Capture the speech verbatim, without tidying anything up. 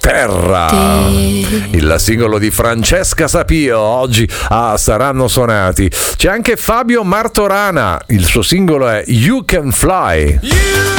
Terra, il singolo di Francesca Sapio oggi a Saranno Suonati. C'è anche Fabio Martorana, il suo singolo è You Can Fly. You